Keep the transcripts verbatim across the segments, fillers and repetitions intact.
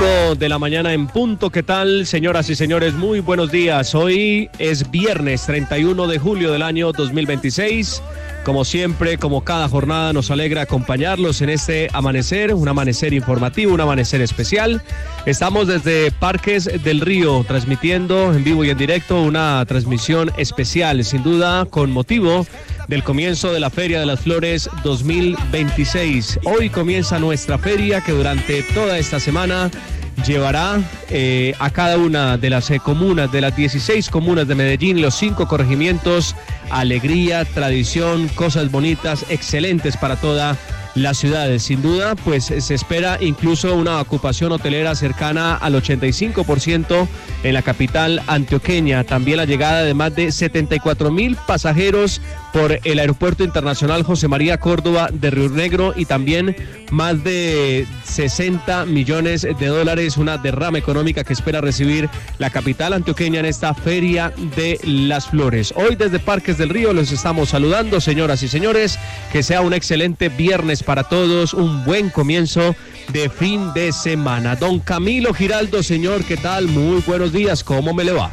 Cinco de la mañana en punto. ¿Qué tal, señoras y señores? Muy buenos días. Hoy es viernes treinta y uno de julio del año dos mil veintiséis. Como siempre, como cada jornada, nos alegra acompañarlos en este amanecer, un amanecer informativo, un amanecer especial. Estamos desde Parques del Río, transmitiendo en vivo y en directo una transmisión especial, sin duda, con motivo del comienzo de la Feria de las Flores dos mil veintiséis. Hoy comienza nuestra feria que durante toda esta semana llevará eh, a cada una de las eh, comunas, de las dieciséis comunas de Medellín, los cinco corregimientos, alegría, tradición, cosas bonitas, excelentes para toda la ciudad. Sin duda, pues se espera incluso una ocupación hotelera cercana al ochenta y cinco por ciento en la capital antioqueña. También la llegada de más de setenta y cuatro mil pasajeros por el Aeropuerto Internacional José María Córdoba de Río Negro y también más de sesenta millones de dólares, una derrama económica que espera recibir la capital antioqueña en esta Feria de las Flores. Hoy desde Parques del Río los estamos saludando, señoras y señores, que sea un excelente viernes para todos, un buen comienzo de fin de semana. Don Camilo Giraldo, señor, ¿qué tal? Muy buenos días, ¿cómo me le va?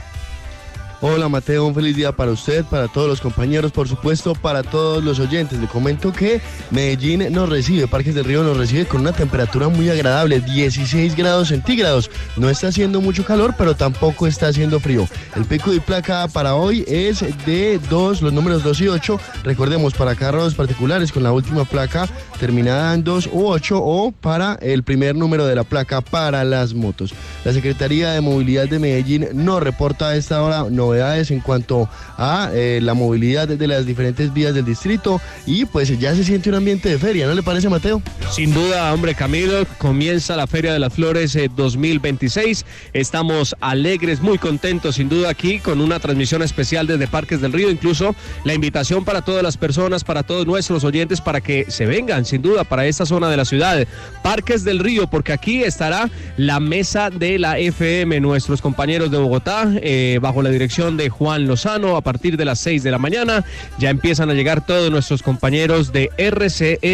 Hola Mateo, un feliz día para usted, para todos los compañeros, por supuesto, para todos los oyentes. Le comento que Medellín nos recibe, Parques del Río nos recibe con una temperatura muy agradable, dieciséis grados centígrados. No está haciendo mucho calor, pero tampoco está haciendo frío. El pico de placa para hoy es de dos, los números dos y ocho. Recordemos, para carros particulares con la última placa terminada en dos u ocho o para el primer número de la placa para las motos. La Secretaría de Movilidad de Medellín nos reporta a esta hora no novedades en cuanto a eh, la movilidad de las diferentes vías del distrito y pues ya se siente un ambiente de feria, ¿no le parece, Mateo? Sin duda, hombre, Camilo, comienza la Feria de las Flores eh, dos mil veintiséis, estamos alegres, muy contentos sin duda aquí con una transmisión especial desde Parques del Río, incluso la invitación para todas las personas, para todos nuestros oyentes para que se vengan sin duda para esta zona de la ciudad, Parques del Río, porque aquí estará la mesa de la F M, nuestros compañeros de Bogotá, eh, bajo la dirección de Juan Lozano. A partir de las seis de la mañana ya empiezan a llegar todos nuestros compañeros de R C N